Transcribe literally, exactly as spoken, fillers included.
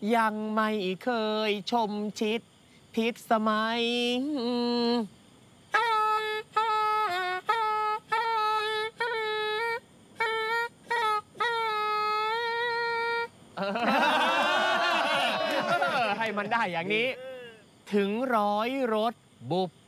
ยังไม่เคยชมชิดทิศสมัยให้มันได้อย่างนี้ถึงร้อยรถบุบ